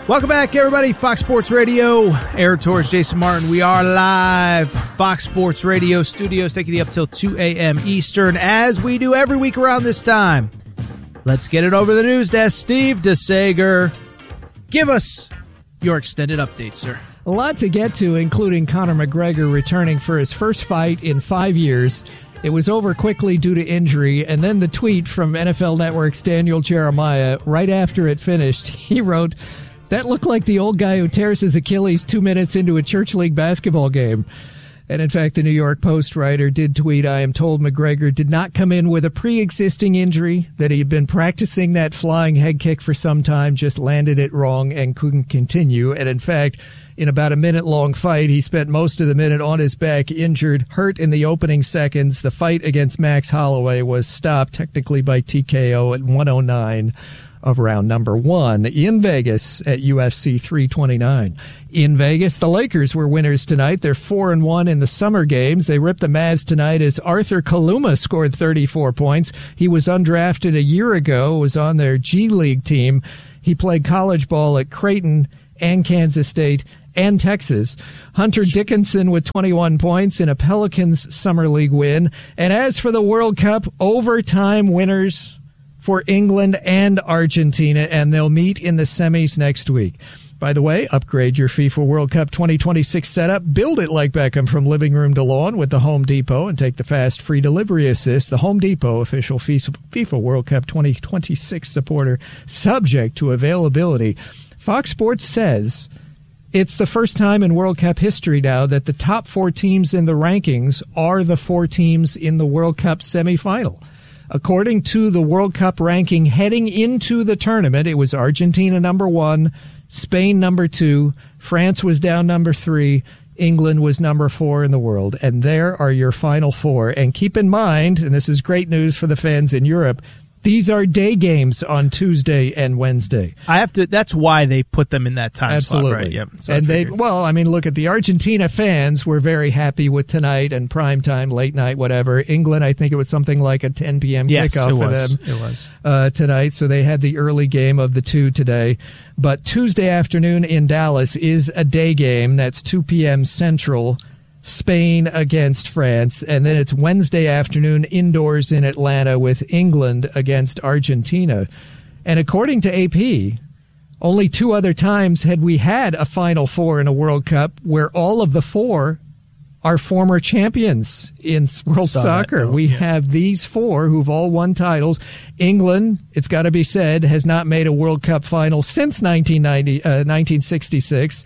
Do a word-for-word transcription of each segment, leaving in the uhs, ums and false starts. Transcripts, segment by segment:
Welcome back, everybody. Fox Sports Radio. Eric Torres, Jason Martin. We are live. Fox Sports Radio studios taking you up till two a.m. Eastern, as we do every week around this time. Let's get it over the news desk. Steve DeSager, give us your extended update, sir. A lot to get to, including Conor McGregor returning for his first fight in five years. It was over quickly due to injury, and then the tweet from N F L Network's Daniel Jeremiah right after it finished. He wrote, "That looked like the old guy who tears his Achilles two minutes into a church league basketball game." And in fact, the New York Post writer did tweet, "I am told McGregor did not come in with a pre-existing injury, that he had been practicing that flying head kick for some time, just landed it wrong and couldn't continue." And in fact, in about a minute-long fight, he spent most of the minute on his back, injured, hurt in the opening seconds. The fight against Max Holloway was stopped technically by T K O at one oh nine. Of round number one in Vegas at U F C three twenty-nine. In Vegas, the Lakers were winners tonight. They're four and one in the summer games. They ripped the Mavs tonight as Arthur Kaluma scored thirty-four points. He was undrafted a year ago, was on their G League team. He played college ball at Creighton and Kansas State and Texas. Hunter Dickinson with twenty-one points in a Pelicans Summer League win. And as for the World Cup, overtime winners for England and Argentina, and they'll meet in the semis next week. By the way, upgrade your FIFA World Cup twenty twenty-six setup. Build it like Beckham from living room to lawn with the Home Depot and take the fast free delivery assist. The Home Depot, official FIFA World Cup twenty twenty-six supporter, subject to availability. Fox Sports says it's the first time in World Cup history now that the top four teams in the rankings are the four teams in the World Cup semifinal. According to the World Cup ranking heading into the tournament, it was Argentina number one, Spain number two, France was down number three, England was number four in the world. And there are your final four. And keep in mind, and this is great news for the fans in Europe, these are day games on Tuesday and Wednesday. I have to. That's why they put them in that time Absolutely. slot, right? Yep. So and they, well, I mean, look at the Argentina fans were very happy with tonight and prime time, late night, whatever. England, I think it was something like a ten p.m. yes, kickoff it for was. them It was. Uh, tonight. So they had the early game of the two today. But Tuesday afternoon in Dallas is a day game. That's two p.m. Central. Spain against France, and then it's Wednesday afternoon indoors in Atlanta with England against Argentina. And according to A P, only two other times had we had a Final Four in a World Cup where all of the four are former champions in world Saw soccer. that, we yeah. have these four who've all won titles. England, it's got to be said, has not made a World Cup final since nineteen ninety, uh, nineteen sixty-six.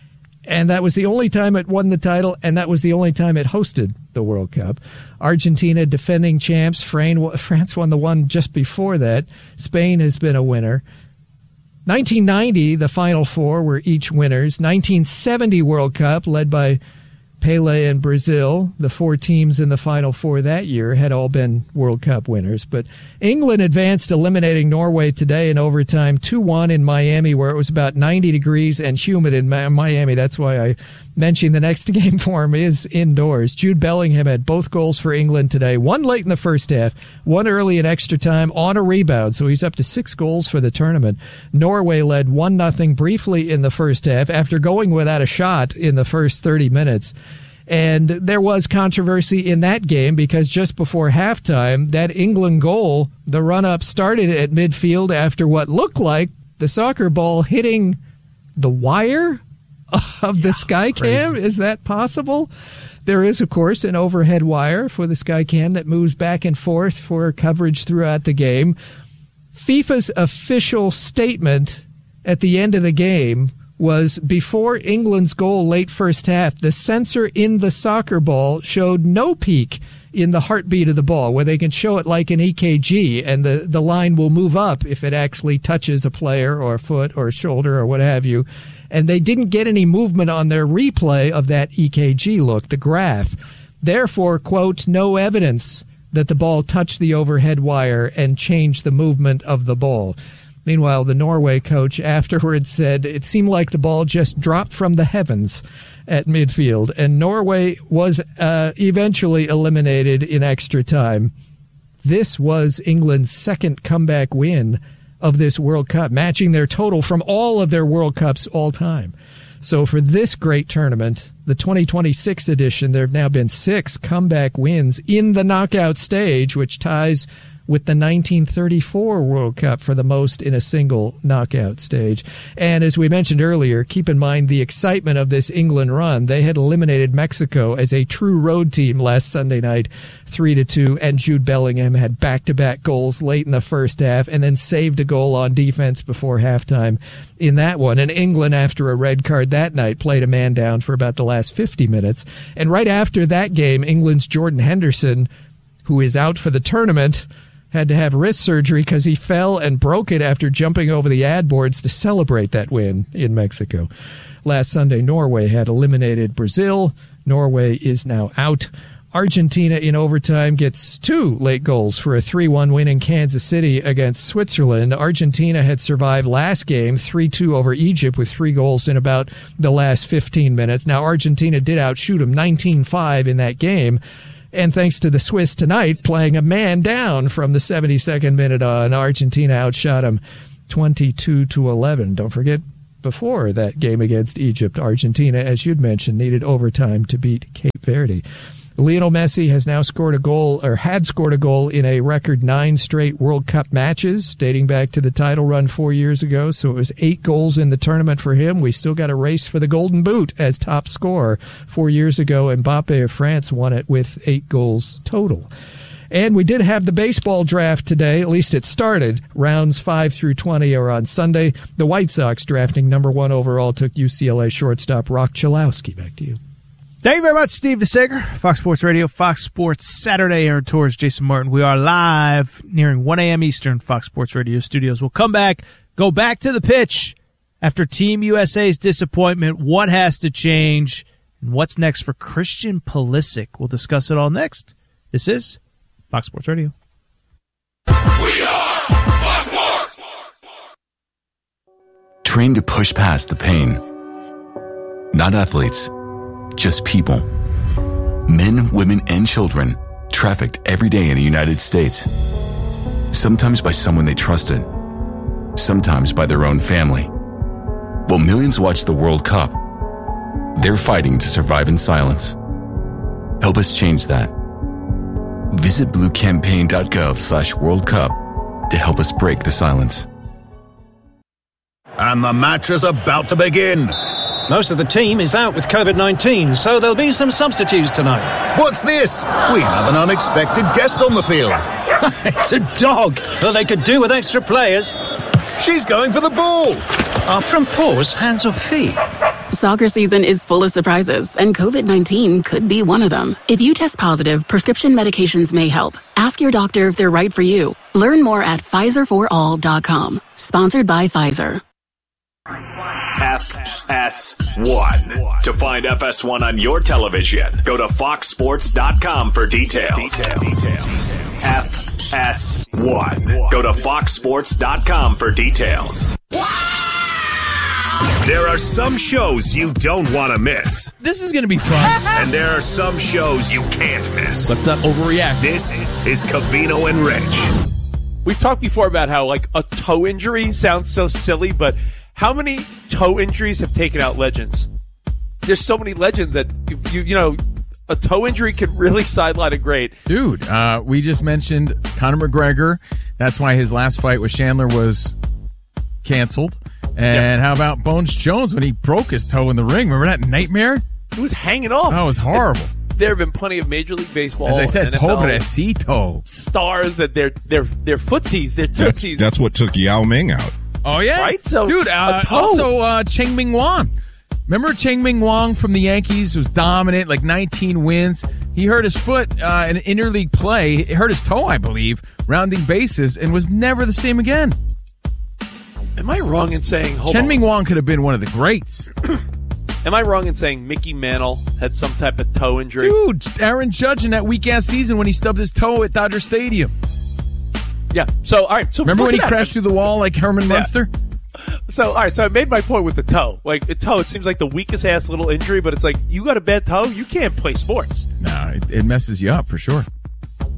And that was the only time it won the title, and that was the only time it hosted the World Cup. Argentina, defending champs. France won the one just before that. Spain has been a winner. nineteen ninety, the Final Four were each winners. nineteen seventy World Cup, led by Pele and Brazil. The four teams in the Final Four that year had all been World Cup winners. But England advanced, eliminating Norway today in overtime two one in Miami, where it was about ninety degrees and humid in Miami. That's why I mentioned the next game for him is indoors. Jude Bellingham had both goals for England today, one late in the first half, one early in extra time on a rebound, so he's up to six goals for the tournament. Norway led one nothing briefly in the first half after going without a shot in the first thirty minutes. And there was controversy in that game because just before halftime, that England goal, the run-up started at midfield after what looked like the soccer ball hitting the wire of the yeah, Skycam. Crazy. Is that possible? There is, of course, an overhead wire for the Skycam that moves back and forth for coverage throughout the game. FIFA's official statement at the end of the game was before England's goal late first half, the sensor in the soccer ball showed no peak in the heartbeat of the ball, where they can show it like an E K G, and the, the line will move up if it actually touches a player or a foot or a shoulder or what have you. And they didn't get any movement on their replay of that E K G look, the graph. Therefore, quote, no evidence that the ball touched the overhead wire and changed the movement of the ball. Meanwhile, the Norway coach afterwards said it seemed like the ball just dropped from the heavens at midfield, and Norway was uh, eventually eliminated in extra time. This was England's second comeback win of this World Cup, matching their total from all of their World Cups all time. So for this great tournament, the twenty twenty-six edition, there have now been six comeback wins in the knockout stage, which ties with the nineteen thirty-four World Cup for the most in a single knockout stage. And as we mentioned earlier, keep in mind the excitement of this England run. They had eliminated Mexico as a true road team last Sunday night, three to two, and Jude Bellingham had back-to-back goals late in the first half and then saved a goal on defense before halftime in that one. And England, after a red card that night, played a man down for about the last fifty minutes. And right after that game, England's Jordan Henderson, who is out for the tournament, had to have wrist surgery because he fell and broke it after jumping over the ad boards to celebrate that win in Mexico. Last Sunday, Norway had eliminated Brazil. Norway is now out. Argentina in overtime gets two late goals for a three one win in Kansas City against Switzerland. Argentina had survived last game three two over Egypt with three goals in about the last fifteen minutes. Now, Argentina did outshoot them nineteen five in that game. And thanks to the Swiss tonight playing a man down from the seventy-second minute on, Argentina outshot them twenty-two to eleven. Don't forget, before that game against Egypt, Argentina, as you'd mentioned, needed overtime to beat Cape Verde. Lionel Messi has now scored a goal, or had scored a goal, in a record nine straight World Cup matches, dating back to the title run four years ago. So it was eight goals in the tournament for him. We still got a race for the Golden Boot as top scorer. Four years ago, Mbappe of France won it with eight goals total. And we did have the baseball draft today. At least it started. Rounds five through twenty are on Sunday. The White Sox, drafting number one overall, took U C L A shortstop Rock Chalowski. Back to you. Thank you very much, Steve DeSager. Fox Sports Radio, Fox Sports Saturday. Aaron Torres, Jason Martin. We are live nearing one a.m. Eastern, Fox Sports Radio studios. We'll come back, go back to the pitch after Team U S A's disappointment. What has to change? And what's next for Christian Pulisic? We'll discuss it all next. This is Fox Sports Radio. We are Fox Sports. Trained to push past the pain. Not athletes. Just people. Men, women, and children trafficked every day in the United States. Sometimes by someone they trusted. Sometimes by their own family. While millions watch the World Cup, they're fighting to survive in silence. Help us change that. Visit bluecampaign.gov slash World Cup to help us break the silence. And the match is about to begin. Most of the team is out with covid nineteen, so there'll be some substitutes tonight. What's this? We have an unexpected guest on the field. It's a dog. Well, they could do with extra players. She's going for the ball. Are from paws, hands or feet? Soccer season is full of surprises, and covid nineteen could be one of them. If you test positive, prescription medications may help. Ask your doctor if they're right for you. Learn more at Pfizer for all dot com. Sponsored by Pfizer. F S one. To find F S one on your television, go to fox sports dot com for details. Details. F S one. Go to fox sports dot com for details. There are some shows you don't want to miss. This is going to be fun. And there are some shows you can't miss. Let's not overreact. This is Covino and Rich. We've talked before about how, like, a toe injury sounds so silly, but how many toe injuries have taken out legends? There's so many legends that, you you, you know, a toe injury can really sideline a great. Dude, uh, we just mentioned Conor McGregor. That's why his last fight with Chandler was canceled. And yep. How about Bones Jones when he broke his toe in the ring? Remember that nightmare? It was hanging off. That was horrible. And there have been plenty of Major League Baseball, as I said, N F L pobrecito stars that they're they're they're footsies, they're tootsies. That's, that's what took Yao Ming out. Oh yeah, right. So, dude, uh, also uh, Cheng Ming Wang. Remember Cheng Ming Wang from the Yankees was dominant, like nineteen wins. He hurt his foot uh, in interleague play. He hurt his toe, I believe, rounding bases, and was never the same again. Am I wrong in saying hold Chen on, Ming Wang could have been one of the greats? Am I wrong in saying Mickey Mantle had some type of toe injury? Dude, Aaron Judge in that weak-ass season when he stubbed his toe at Dodger Stadium. Yeah. So, all right. So remember when he that. crashed through the wall like Herman yeah. Munster? So, all right. So I made my point with the toe. Like, the toe, it seems like the weakest-ass little injury, but it's like, you got a bad toe, you can't play sports. No, it, it messes you up for sure.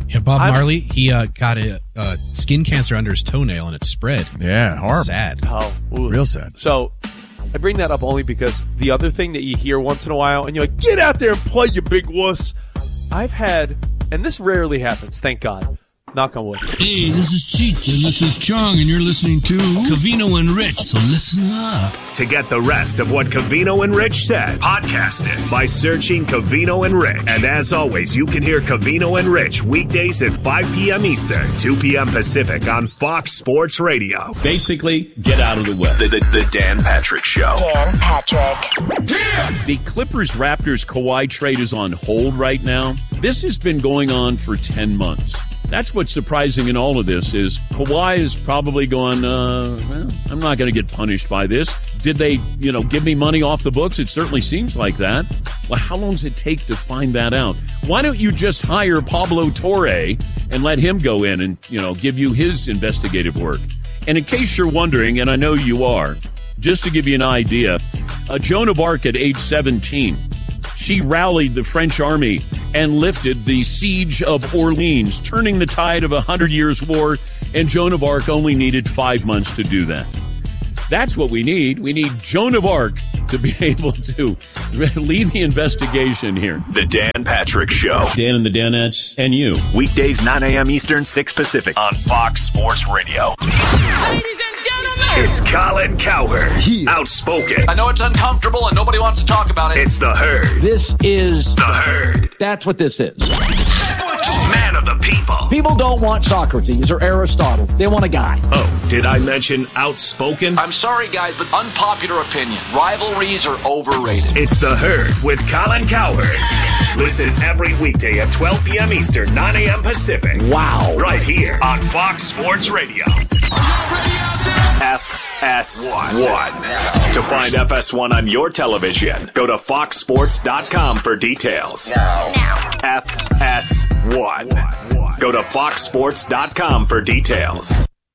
Yeah, Bob I'm, Marley, he uh, got a uh, skin cancer under his toenail and it spread. Yeah, horrible. Sad. Oh, ooh. Real sad. So I bring that up only because the other thing that you hear once in a while, and you're like, get out there and play, you big wuss. I've had, and this rarely happens, thank God. Knock on wood. Hey, this is Cheech, and this is Chong, and you're listening to Covino and Rich, so listen up. To get the rest of what Covino and Rich said, podcast it by searching Covino and Rich. And as always, you can hear Covino and Rich weekdays at five p.m. Eastern, two p.m. Pacific on Fox Sports Radio. Basically, get out of the way. The, the, the Dan Patrick Show. Dan Patrick. The Clippers-Raptors Kawhi trade is on hold right now. This has been going on for ten months. That's what's surprising in all of this is Kawhi is probably going, uh, well, I'm not going to get punished by this. Did they, you know, give me money off the books? It certainly seems like that. Well, how long does it take to find that out? Why don't you just hire Pablo Torre and let him go in and, you know, give you his investigative work? And in case you're wondering, and I know you are, just to give you an idea, uh, Joan of Arc at age seventeen, she rallied the French army and lifted the siege of Orleans, turning the tide of a Hundred Years' War, and Joan of Arc only needed five months to do that. That's what we need. We need Joan of Arc to be able to lead the investigation here. The Dan Patrick Show. Dan and the Danettes and you. Weekdays, nine a.m. Eastern, six Pacific on Fox Sports Radio. Ladies and gentlemen, it's Colin Cowherd. Outspoken. I know it's uncomfortable and nobody wants to talk about it. It's the Herd. This is the Herd. That's what this is. Man of the people. People don't want Socrates or Aristotle. They want a guy. Oh, did I mention outspoken? I'm sorry, guys, but unpopular opinion. Rivalries are overrated. It's the Herd with Colin Cowherd. Listen every weekday at twelve p.m. Eastern, nine a.m. Pacific. Wow. Right here on Fox Sports Radio. F S one. To find F S one on your television, go to fox sports dot com for details. now, now. F S one. Go to fox sports dot com for details.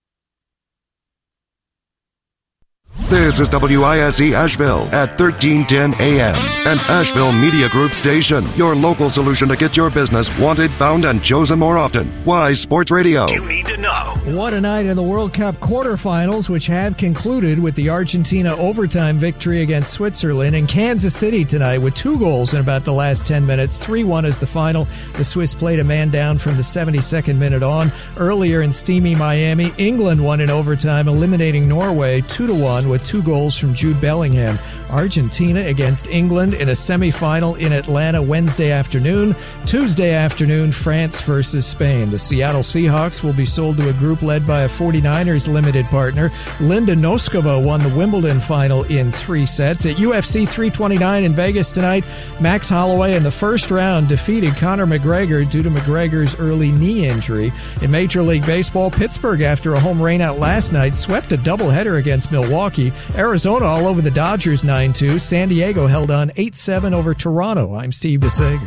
This is W I S E Asheville at thirteen ten A M, an Asheville Media Group station. Your local solution to get your business wanted, found, and chosen more often. Why Sports Radio? You need to know. What a night in the World Cup quarterfinals, which have concluded with the Argentina overtime victory against Switzerland. In Kansas City tonight with two goals in about the last ten minutes. three one is the final. The Swiss played a man down from the seventy-second minute on. Earlier in steamy Miami, England won in overtime, eliminating Norway two to one with two goals from Jude Bellingham. Argentina against England in a semifinal in Atlanta Wednesday afternoon. Tuesday afternoon, France versus Spain. The Seattle Seahawks will be sold to a group led by a forty-niners limited partner. Linda Noskova won the Wimbledon final in three sets. At U F C three twenty-nine in Vegas tonight, Max Holloway in the first round defeated Conor McGregor due to McGregor's early knee injury. In Major League Baseball, Pittsburgh, after a home rainout last night, swept a doubleheader against Milwaukee. Arizona all over the Dodgers nine two. San Diego held on eight seven over Toronto. I'm Steve DeSager.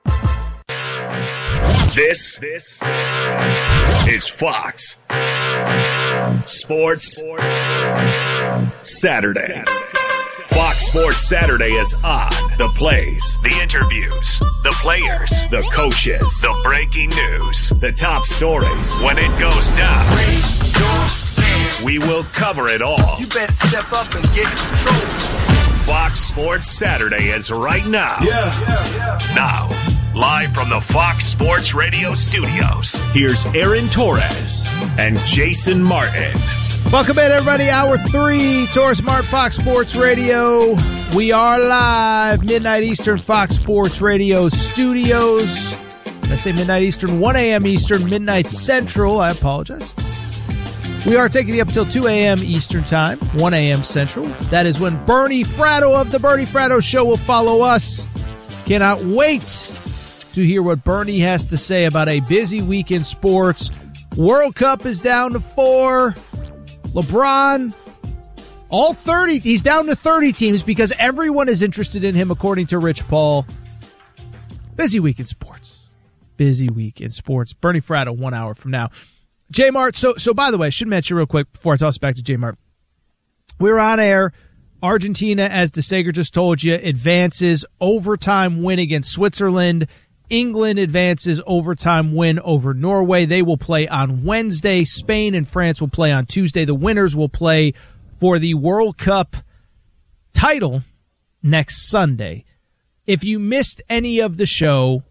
This, this is Fox Sports Saturday. Fox Sports Saturday is on. The plays, the interviews, the players, the coaches, the breaking news, the top stories. When it goes down, we will cover it all. You better step up and get in control. Fox Sports Saturday is right now. Yeah, yeah, yeah. Now, live from the Fox Sports Radio studios, here's Aaron Torres and Jason Martin. Welcome in, everybody. Hour three, Torres Martin, Fox Sports Radio. We are live, midnight Eastern, Fox Sports Radio studios. I say midnight Eastern, one a.m. Eastern, midnight Central. I apologize. We are taking you up until two a.m. Eastern Time, one a.m. Central. That is when Bernie Fratto of the Bernie Fratto Show will follow us. Cannot wait to hear what Bernie has to say about a busy week in sports. World Cup is down to four. LeBron, all thirty, he's down to thirty teams because everyone is interested in him, according to Rich Paul. Busy week in sports. Busy week in sports. Bernie Fratto, one hour from now. J Mart, so so by the way, I should mention real quick before I toss it back to J Mart. We were on air. Argentina, as DeSager just told you, advances overtime win against Switzerland. England advances overtime win over Norway. They will play on Wednesday. Spain and France will play on Tuesday. The winners will play for the World Cup title next Sunday. If you missed any of the show,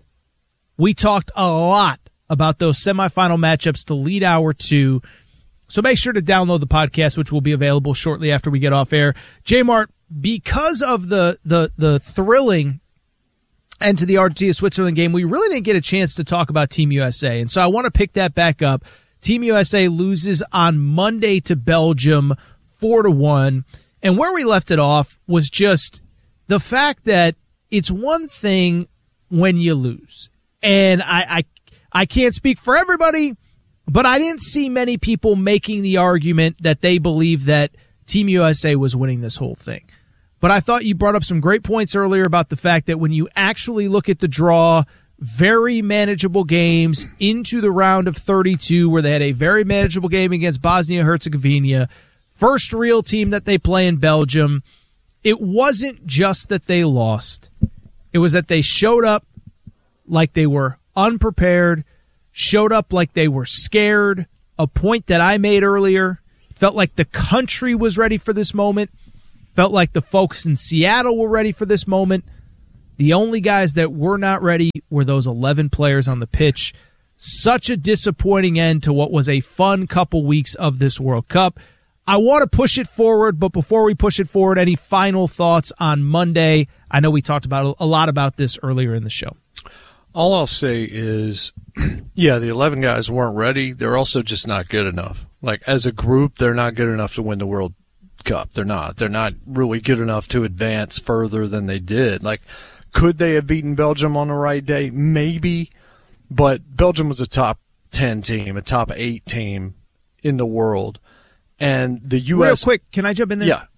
we talked a lot about those semifinal matchups to lead hour two. So make sure to download the podcast, which will be available shortly after we get off air. J-Mart, because of the the the thrilling end to the Argentina-Switzerland game, we really didn't get a chance to talk about Team U S A. And so I want to pick that back up. Team U S A loses on Monday to Belgium four to one. And where we left it off was just the fact that it's one thing when you lose. And I I, I can't speak for everybody, but I didn't see many people making the argument that they believe that Team U S A was winning this whole thing. But I thought you brought up some great points earlier about the fact that when you actually look at the draw, very manageable games into the round of thirty-two, where they had a very manageable game against Bosnia-Herzegovina, first real team that they play in Belgium. It wasn't just that they lost. It was that they showed up like they were unprepared, showed up like they were scared, a point that I made earlier. Felt like the country was ready for this moment. Felt like the folks in Seattle were ready for this moment. The only guys that were not ready were those eleven players on the pitch. Such a disappointing end to what was a fun couple weeks of this World Cup. I want to push it forward, but before we push it forward, any final thoughts on Monday? I know we talked about a lot about this earlier in the show. All I'll say is, yeah, the eleven guys weren't ready. They're also just not good enough. Like, as a group, they're not good enough to win the World Cup. They're not. They're not really good enough to advance further than they did. Like, could they have beaten Belgium on the right day? Maybe. But Belgium was a top ten team, a top eight team in the world. And the U S... Real quick, can I jump in there? Yeah.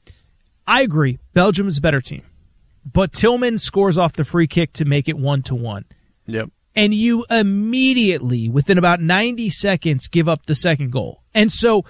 I agree. Belgium is a better team. But Tillman scores off the free kick to make it one to one. Yep. And you immediately, within about ninety seconds, give up the second goal. And so,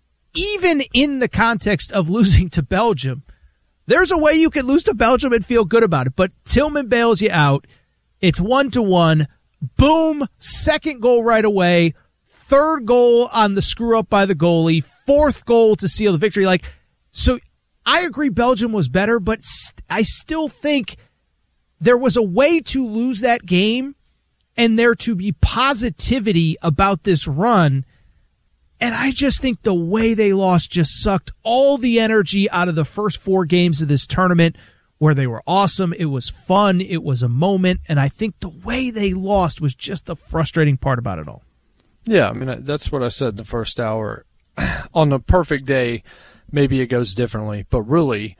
even in the context of losing to Belgium, there's a way you can lose to Belgium and feel good about it. But Tillman bails you out. It's one to one. Boom. Second goal right away. Third goal on the screw up by the goalie. Fourth goal to seal the victory. Like, so I agree Belgium was better, but st- I still think there was a way to lose that game and there to be positivity about this run. And I just think the way they lost just sucked all the energy out of the first four games of this tournament, where they were awesome. It was fun. It was a moment. And I think the way they lost was just the frustrating part about it all. Yeah, I mean, that's what I said in the first hour. On the perfect day, maybe it goes differently. But really,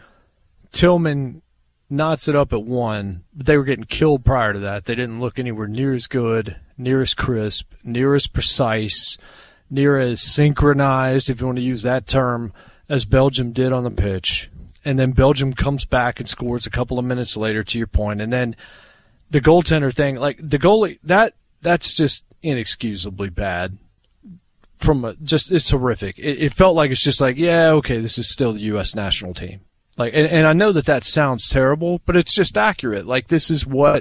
Tillman knots it up at one, but they were getting killed prior to that. They didn't look anywhere near as good, near as crisp, near as precise, near as synchronized, if you want to use that term, as Belgium did on the pitch. And then Belgium comes back and scores a couple of minutes later, to your point. And then the goaltender thing, like the goalie, that that's just inexcusably bad. From a, just it's horrific. It, it felt like it's just like, yeah, okay, this is still the U S national team. Like, and, and I know that that sounds terrible, but it's just accurate. Like, this is what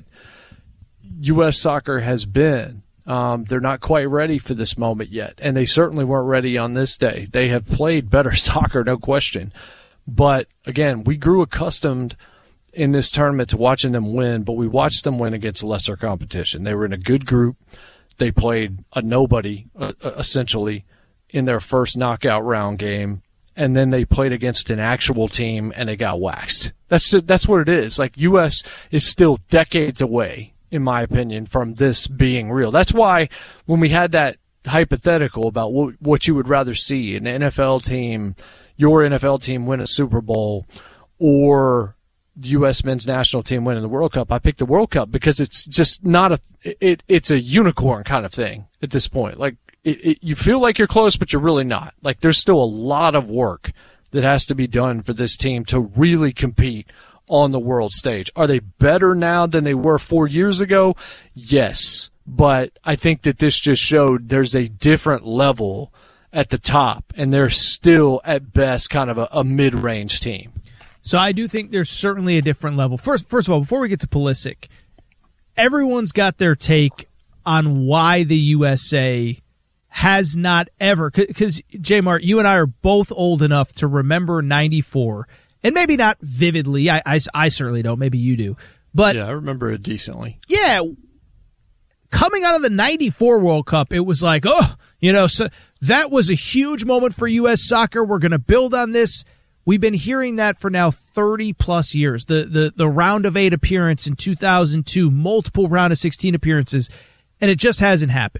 U S soccer has been. Um, they're not quite ready for this moment yet, and they certainly weren't ready on this day. They have played better soccer, no question. But, again, we grew accustomed in this tournament to watching them win, but we watched them win against lesser competition. They were in a good group. They played a nobody, uh, essentially, in their first knockout round game, and then they played against an actual team, and they got waxed. That's just, that's what it is. Like, U S is still decades away, in my opinion, from this being real. That's why when we had that hypothetical about what, what you would rather see, an N F L team, your N F L team win a Super Bowl, or the U S men's national team winning the World Cup, I picked the World Cup because it's just not a it it's a unicorn kind of thing at this point. Like, it, it, you feel like you're close, but you're really not. Like, there's still a lot of work that has to be done for this team to really compete on the world stage. Are they better now than they were four years ago? Yes, but I think that this just showed there's a different level at the top, and they're still at best kind of a, a mid-range team. So I do think there's certainly a different level. First, first of all, before we get to Pulisic, everyone's got their take on why the U S A has not ever, because J Mart, you and I are both old enough to remember ninety-four, and maybe not vividly. I, I, I certainly don't. Maybe you do. But yeah, I remember it decently. Yeah. Coming out of the ninety-four World Cup, it was like, oh, you know, so that was a huge moment for U S soccer. We're going to build on this. We've been hearing that for now thirty plus years. The, the, the round of eight appearance in two thousand two, multiple round of sixteen appearances, and it just hasn't happened.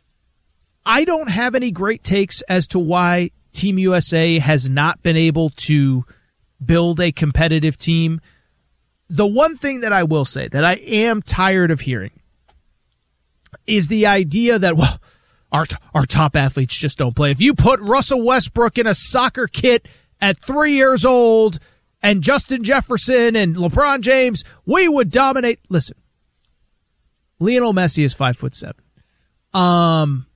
I don't have any great takes as to why Team U S A has not been able to build a competitive team. The one thing that I will say that I am tired of hearing is the idea that, well, our, our top athletes just don't play. If you put Russell Westbrook in a soccer kit at three years old and Justin Jefferson and LeBron James, we would dominate. Listen, Lionel Messi is five foot seven. Um,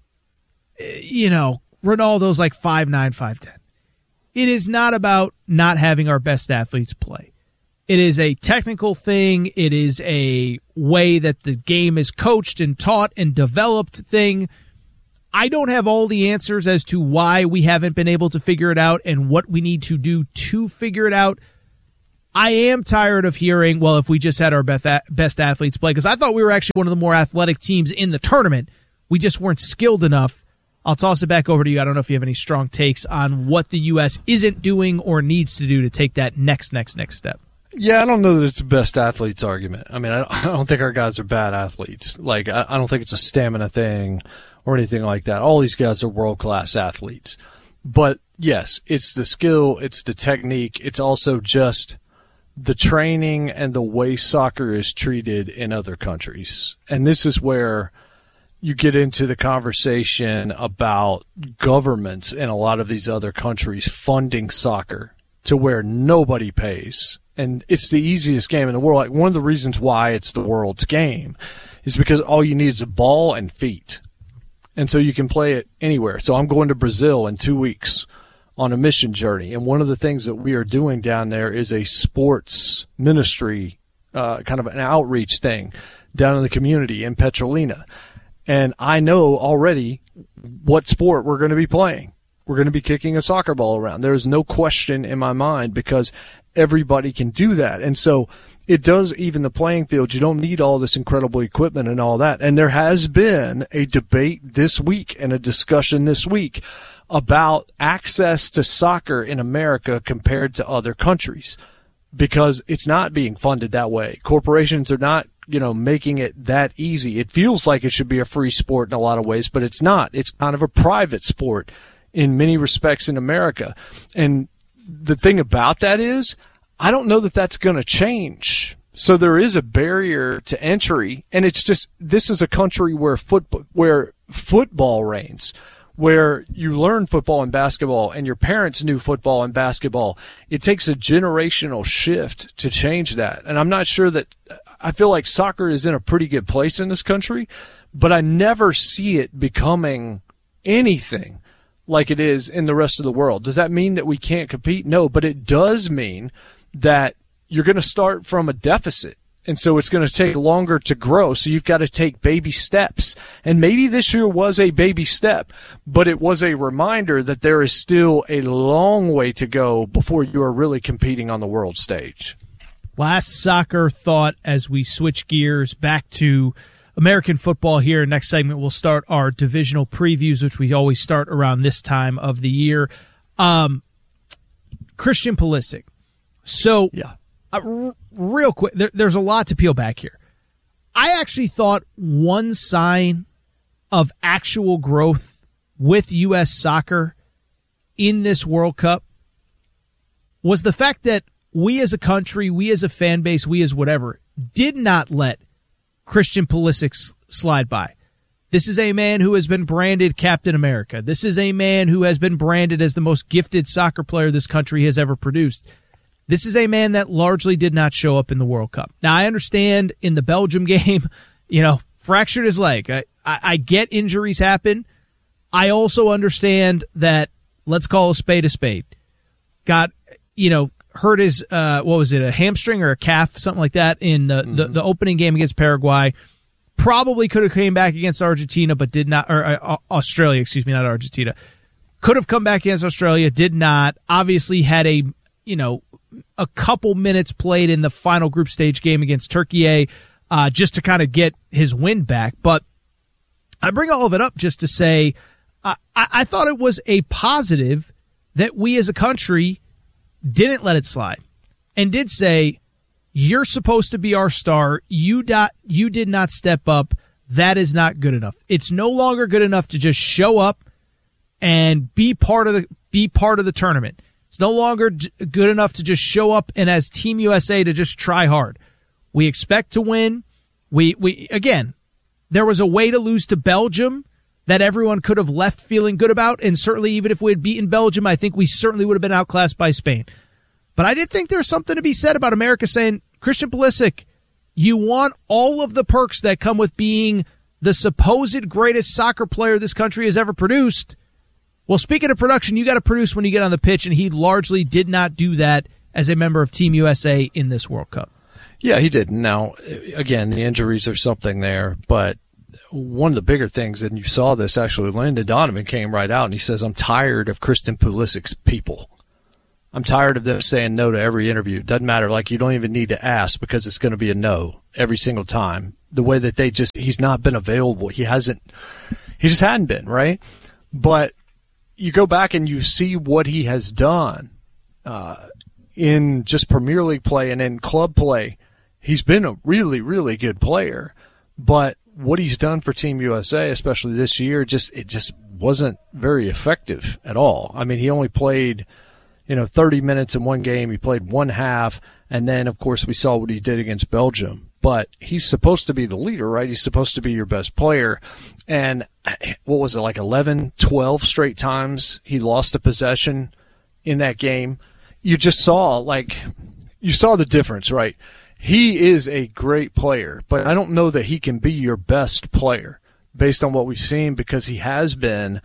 you know, Ronaldo's like five nine, five ten. It is not about not having our best athletes play. It is a technical thing. It is a way that the game is coached and taught and developed thing. I don't have all the answers as to why we haven't been able to figure it out and what we need to do to figure it out. I am tired of hearing, well, if we just had our best best athletes play, because I thought we were actually one of the more athletic teams in the tournament. We just weren't skilled enough. I'll toss it back over to you. I don't know if you have any strong takes on what the U S isn't doing or needs to do to take that next, next, next step. Yeah, I don't know that it's a best athletes argument. I mean, I don't think our guys are bad athletes. Like, I don't think it's a stamina thing or anything like that. All these guys are world-class athletes. But, yes, it's the skill, it's the technique, it's also just the training and the way soccer is treated in other countries. And this is where you get into the conversation about governments in a lot of these other countries funding soccer to where nobody pays. And it's the easiest game in the world. Like, one of the reasons why it's the world's game is because all you need is a ball and feet. And so you can play it anywhere. So I'm going to Brazil in two weeks on a mission journey. And one of the things that we are doing down there is a sports ministry, uh, kind of an outreach thing down in the community in Petrolina. And I know already what sport we're going to be playing. We're going to be kicking a soccer ball around. There is no question in my mind because everybody can do that. And so it does even the playing field. You don't need all this incredible equipment and all that. And there has been a debate this week and a discussion this week about access to soccer in America compared to other countries, because it's not being funded that way. Corporations are not, you know, making it that easy. It feels like it should be a free sport in a lot of ways, but it's not. It's kind of a private sport in many respects in America. And the thing about that is, I don't know that that's going to change. So there is a barrier to entry, and it's just, this is a country where football, where football reigns, where you learn football and basketball, and your parents knew football and basketball. It takes a generational shift to change that. And I'm not sure that, I feel like soccer is in a pretty good place in this country, but I never see it becoming anything like it is in the rest of the world. Does that mean that we can't compete? No, but it does mean that you're going to start from a deficit. And so it's going to take longer to grow. So you've got to take baby steps. And maybe this year was a baby step, but it was a reminder that there is still a long way to go before you are really competing on the world stage. Last soccer thought as we switch gears back to American football here. Next segment, we'll start our divisional previews, which we always start around this time of the year. Um, Christian Pulisic. So, yeah. uh, r- real quick, there, there's a lot to peel back here. I actually thought one sign of actual growth with U S soccer in this World Cup was the fact that we as a country, we as a fan base, we as whatever, did not let Christian Pulisic slide by. This is a man who has been branded Captain America. This is a man who has been branded as the most gifted soccer player this country has ever produced. This is a man that largely did not show up in the World Cup. Now, I understand in the Belgium game, you know, fractured his leg. I, I, I get injuries happen. I also understand that, let's call a spade a spade, got, you know, hurt his, uh, what was it, a hamstring or a calf, something like that, in the, mm-hmm. the, the opening game against Paraguay. Probably could have came back against Argentina, but did not, or uh, Australia, excuse me, not Argentina. Could have come back against Australia, did not. Obviously had a, you know, a couple minutes played in the final group stage game against Turkey, uh, just to kind of get his win back. But I bring all of it up just to say, uh, I, I thought it was a positive that we as a country didn't let it slide and did say, you're supposed to be our star. You dot, you did not step up. That is not good enough. It's no longer good enough to just show up and be part of the be part of the tournament. It's no longer d- good enough to just show up and as Team U S A to just try hard. We expect to win. We we again, there was a way to lose to Belgium that everyone could have left feeling good about, and certainly even if we had beaten Belgium, I think we certainly would have been outclassed by Spain. But I did think there's something to be said about America saying, Christian Pulisic, you want all of the perks that come with being the supposed greatest soccer player this country has ever produced. Well, speaking of production, you got to produce when you get on the pitch, and he largely did not do that as a member of Team U S A in this World Cup. Yeah, he didn't. Now, again, the injuries are something there, but one of the bigger things, and you saw this actually, Landon Donovan came right out and he says, I'm tired of Christian Pulisic's people. I'm tired of them saying no to every interview. Doesn't matter. Like, you don't even need to ask because it's going to be a no every single time. The way that they just, he's not been available. He hasn't, he just hadn't been, right? But you go back and you see what he has done uh, in just Premier League play and in club play. He's been a really, really good player. But what he's done for Team U S A, especially this year, just it just wasn't very effective at all. I mean, he only played, you know, thirty minutes in one game. He played one half, and then, of course, we saw what he did against Belgium. But he's supposed to be the leader, right? He's supposed to be your best player. And what was it, like eleven, twelve straight times he lost a possession in that game? You just saw, like, you saw the difference, right? He is a great player, but I don't know that he can be your best player based on what we've seen, because he has been,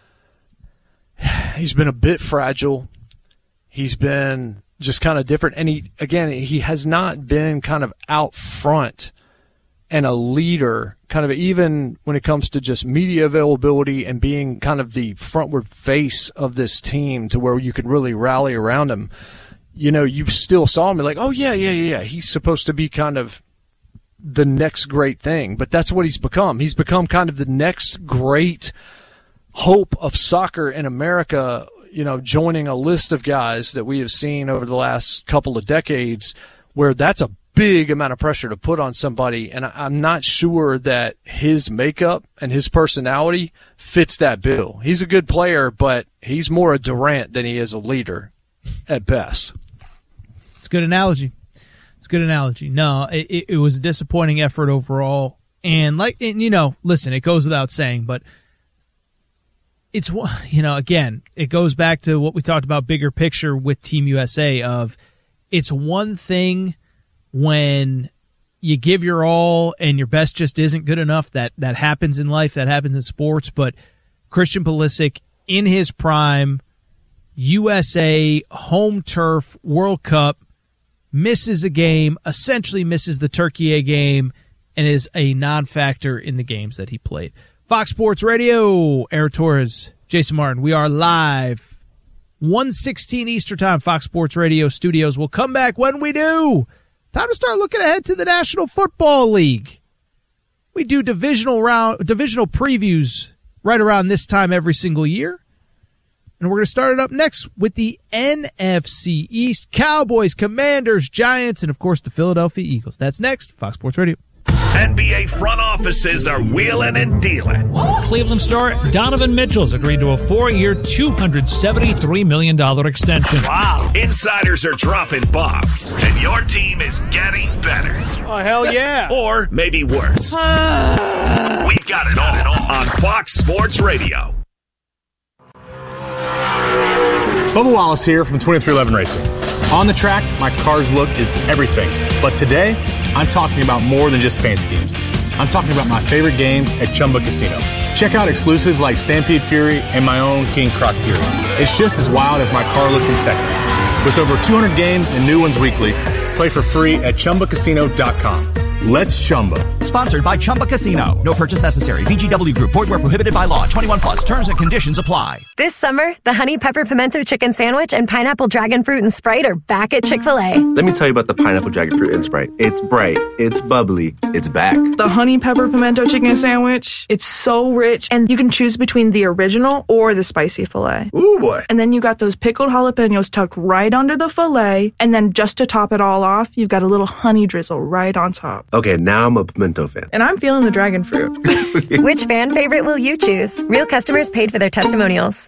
he's been a bit fragile. He's been just kind of different. And he, again, he has not been kind of out front and a leader, kind of even when it comes to just media availability and being kind of the frontward face of this team to where you can really rally around him. You know, you still saw him like, oh, yeah, yeah, yeah, he's supposed to be kind of the next great thing. But that's what he's become. He's become kind of the next great hope of soccer in America, you know, joining a list of guys that we have seen over the last couple of decades, where that's a big amount of pressure to put on somebody. And I'm not sure that his makeup and his personality fits that bill. He's a good player, but he's more a Durant than he is a leader at best. It's a good analogy. It's a good analogy. No, it, it was a disappointing effort overall. And, like, and, you know, listen, it goes without saying, but it's, you know, again, it goes back to what we talked about, bigger picture with Team U S A, of it's one thing when you give your all and your best just isn't good enough. That that happens in life, that happens in sports. But Christian Pulisic, in his prime, U S A, home turf, World Cup, misses a game, essentially misses the Turkey game, and is a non-factor in the games that he played. Fox Sports Radio, Eric Torres, Jason Martin. We are live, one sixteen Eastern Time, Fox Sports Radio studios. We'll come back when we do. Time to start looking ahead to the National Football League. We do divisional round, divisional previews right around this time every single year. And we're going to start it up next with the N F C East. Cowboys, Commanders, Giants, and, of course, the Philadelphia Eagles. That's next. Fox Sports Radio. N B A front offices are wheeling and dealing. Cleveland star Donovan Mitchell's agreed to a four-year, two hundred seventy-three million dollars extension. Wow. Insiders are dropping bombs, and your team is getting better. Oh, hell yeah. Or maybe worse. We've got it all on Fox Sports Radio. Bubba Wallace here from twenty-three eleven Racing. On the track, my car's look is everything. But today, I'm talking about more than just paint schemes. I'm talking about my favorite games at Chumba Casino. Check out exclusives like Stampede Fury and my own King Croc Fury. It's just as wild as my car look in Texas. With over two hundred games and new ones weekly, play for free at chumba casino dot com. Let's Chumba. Sponsored by Chumba Casino. No purchase necessary. V G W Group. Void where prohibited by law. twenty-one plus. Terms and conditions apply. This summer, the Honey Pepper Pimento Chicken Sandwich and Pineapple Dragon Fruit and Sprite are back at Chick-fil-A. Let me tell you about the Pineapple Dragon Fruit and Sprite. It's bright. It's bubbly. It's back. The Honey Pepper Pimento Chicken Sandwich. It's so rich, and you can choose between the original or the spicy filet. Ooh, boy. And then you got those pickled jalapenos tucked right under the filet, and then just to top it all off, you've got a little honey drizzle right on top. Okay, now I'm a pimento fan. And I'm feeling the dragon fruit. Which fan favorite will you choose? Real customers paid for their testimonials.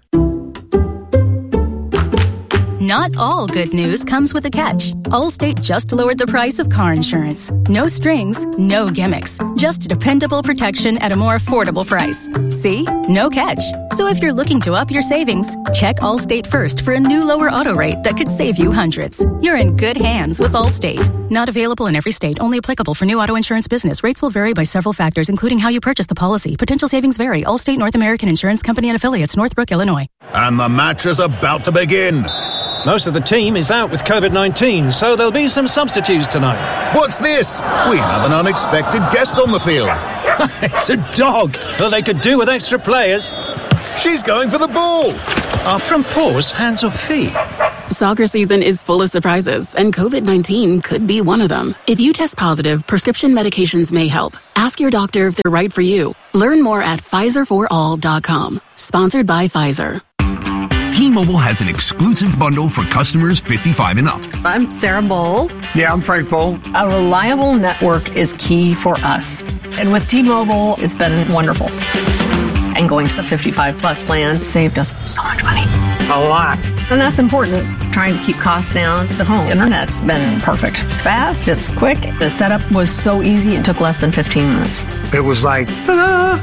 Not all good news comes with a catch. Allstate just lowered the price of car insurance. No strings, no gimmicks. Just dependable protection at a more affordable price. See? No catch. So if you're looking to up your savings, check Allstate first for a new lower auto rate that could save you hundreds. You're in good hands with Allstate. Not available in every state. Only applicable for new auto insurance business. Rates will vary by several factors, including how you purchase the policy. Potential savings vary. Allstate North American Insurance Company and affiliates, Northbrook, Illinois. And the match is about to begin. Most of the team is out with COVID nineteen, so there'll be some substitutes tonight. What's this? We have an unexpected guest on the field. It's a dog. Well, they could do with extra players. She's going for the ball. Are from paws, hands or feet? Soccer season is full of surprises, and COVID nineteen could be one of them. If you test positive, prescription medications may help. Ask your doctor if they're right for you. Learn more at Pfizer for all dot com. Sponsored by Pfizer. T-Mobile has an exclusive bundle for customers fifty-five and up. I'm Sarah Bowl. Yeah, I'm Frank Bowl. A reliable network is key for us. And with T-Mobile, it's been wonderful. And going to the fifty-five plus plan saved us so much money. A lot. And that's important. Trying to keep costs down. The home internet's been perfect. It's fast, it's quick. The setup was so easy, it took less than fifteen minutes. It was like, ta-da!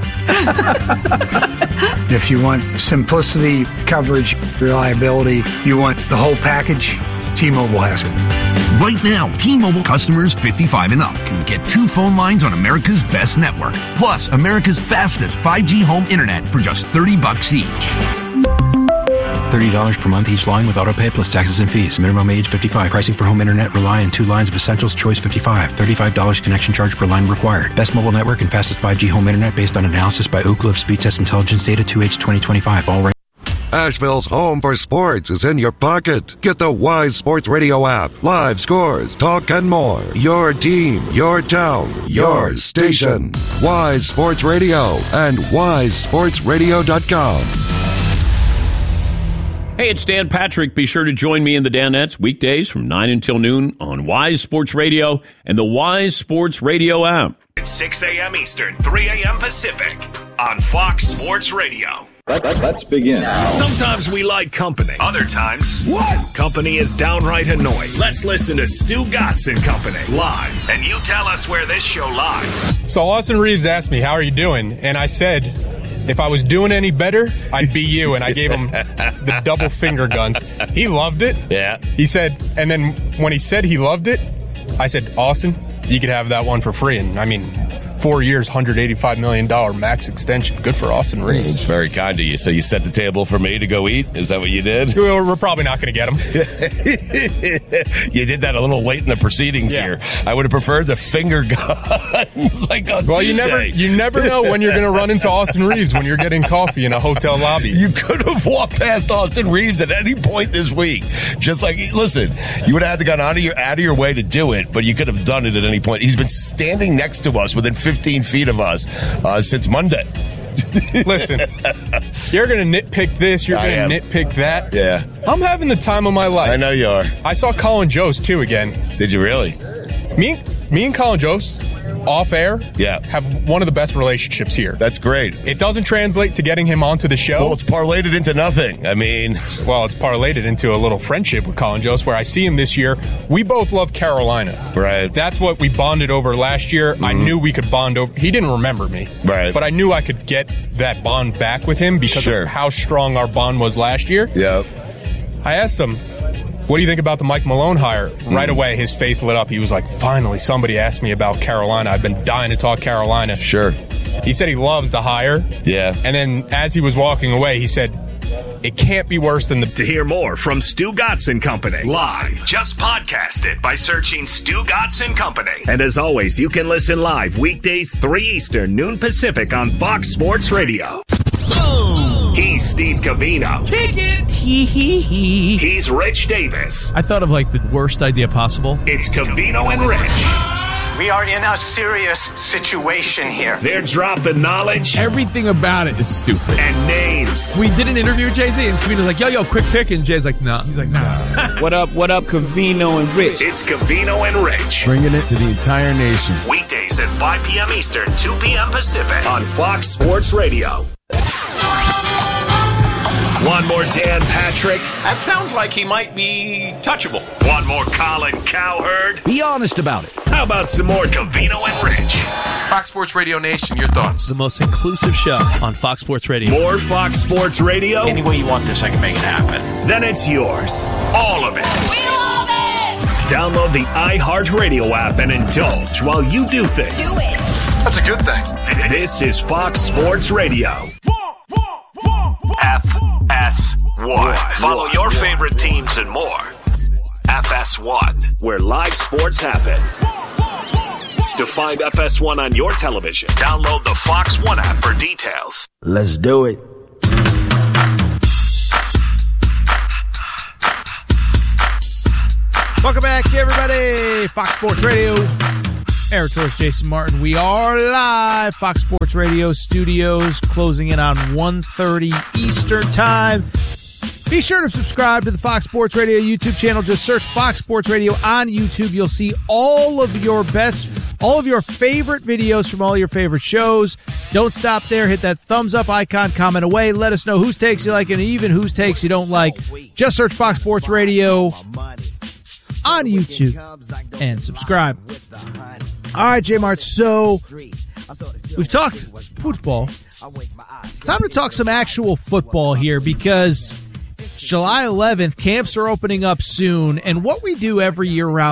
If you want simplicity, coverage, reliability, you want the whole package, T-Mobile has it. Right now, T-Mobile customers fifty-five and up can get two phone lines on America's best network, plus America's fastest five G home internet for just thirty bucks each. thirty dollars per month each line with autopay plus taxes and fees. Minimum age fifty-five. Pricing for home internet rely on two lines of Essentials Choice fifty-five. thirty-five dollars connection charge per line required. Best mobile network and fastest five G home internet based on analysis by Ookla of Speed Test Intelligence data two H twenty twenty-five. All right. Asheville's home for sports is in your pocket. Get the Wise Sports Radio app. Live scores, talk, and more. Your team, your town, your station. Wise Sports Radio and wise sports radio dot com. Hey, it's Dan Patrick. Be sure to join me in the Danettes weekdays from nine until noon on Wise Sports Radio and the Wise Sports Radio app. It's six a.m. Eastern, three a.m. Pacific on Fox Sports Radio. Let's begin. Sometimes we like company. Other times, what? Company is downright annoying. Let's listen to Stu Gatz and Company live, and you tell us where this show lies. So Austin Reeves asked me, how are you doing? And I said, if I was doing any better, I'd be you. And I gave him the double finger guns. He loved it. Yeah. He said, and then when he said he loved it, I said, Austin, you could have that one for free. And I mean, four years, one hundred eighty-five million dollars max extension. Good for Austin Reeves. It's very kind of you. So you set the table for me to go eat? Is that what you did? We're, we're probably not going to get him. You did that a little late in the proceedings yeah. here. I would have preferred the finger guns like on Well, Tuesday. you never you never know when you're going to run into Austin Reeves when you're getting coffee in a hotel lobby. You could have walked past Austin Reeves at any point this week. Just like, listen, you would have had to go out of your, out of your way to do it, but you could have done it at any point. He's been standing next to us within fifteen feet of us uh, since Monday. Listen, you're going to nitpick this, you're going to nitpick that. Yeah. I'm having the time of my life. I know you are. I saw Colin Jost, too, again. Did you really? Me, me and Colin Jost, off air, yeah. have one of the best relationships here. That's great. It doesn't translate to getting him onto the show. Well, it's parlayed it into nothing. I mean... Well, it's parlayed it into a little friendship with Colin Jost, where I see him this year. We both love Carolina. Right. That's what we bonded over last year. Mm-hmm. I knew we could bond over... He didn't remember me. Right. But I knew I could get that bond back with him because sure. of how strong our bond was last year. Yep. I asked him, what do you think about the Mike Malone hire? Mm. Right away, his face lit up. He was like, finally, somebody asked me about Carolina. I've been dying to talk Carolina. Sure. He said he loves the hire. Yeah. And then as he was walking away, he said, it can't be worse than the... To hear more from Stu Gatz and Company live, just podcast it by searching Stu Gatz and Company. And as always, you can listen live weekdays three Eastern, noon Pacific on Fox Sports Radio. He's Steve Covino. Kick it. Hee hee hee. He's Rich Davis. I thought of like the worst idea possible. It's Covino and Rich. We are in a serious situation here. They're dropping knowledge. Everything about it is stupid. And names. We did an interview with Jay-Z, and Covino's like, yo, yo, quick pick. And Jay's like, nah. He's like, nah. What up, what up, Covino and Rich? It's Covino and Rich. Bringing it to the entire nation. Weekdays at five p.m. Eastern, two p.m. Pacific on Fox Sports Radio. One more Dan Patrick. That sounds like he might be touchable. One more Colin Cowherd. Be honest about it. How about some more Covino and Rich? Fox Sports Radio Nation, your thoughts? The most inclusive show on Fox Sports Radio. More Fox Sports Radio? Any way you want this, I can make it happen. Then it's yours. All of it. We love it! Download the iHeartRadio app and indulge while you do things. Do it. That's a good thing. This is Fox Sports Radio. F S one. Follow your favorite teams and more. F S one, where live sports happen. To find F S one on your television, download the Fox One app for details. Let's do it. Welcome back, everybody. Fox Sports Radio. Eric Torres, Jason Martin. We are live. Fox Sports Radio studios, closing in on one thirty Eastern Time. Be sure to subscribe to the Fox Sports Radio YouTube channel. Just search Fox Sports Radio on YouTube. You'll see all of your best, all of your favorite videos from all your favorite shows. Don't stop there. Hit that thumbs up icon, comment away. Let us know whose takes you like and even whose takes you don't like. Just search Fox Sports Radio on YouTube and subscribe. All right, J Mart. So we've talked football. Time to talk some actual football here because July eleventh, camps are opening up soon, and what we do every year round